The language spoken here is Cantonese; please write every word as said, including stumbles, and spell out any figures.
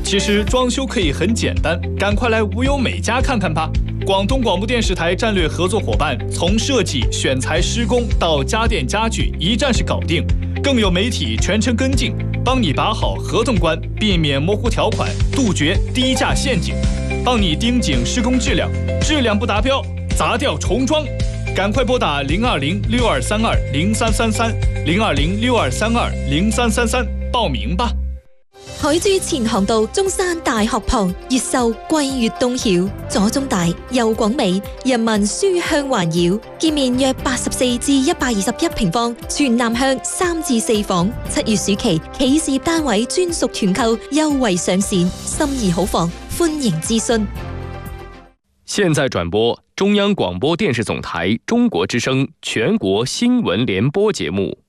其实装修可以很简单，赶快来无忧美家看看吧！广东广播电视台战略合作伙伴，从设计、选材、施工到家电家具，一站式搞定，更有媒体全程跟进，帮你把好合同关，避免模糊条款，杜绝低价陷阱，帮你盯紧施工质量，质量不达标，砸掉重装。赶快拨打零二零六二三二零三三三零二零六二三二零三三三报名吧。 海珠前航道中山大學旁，越秀貴越東曉，左中大右廣美，人民書香環繞，建面約八十四至一百二十一平方，全南向三至四房。七月暑期企事業單位專屬團購優惠上線，心儀好房，歡迎諮詢。 现在转播中央广播电视总台中国之声全国新闻联播节目。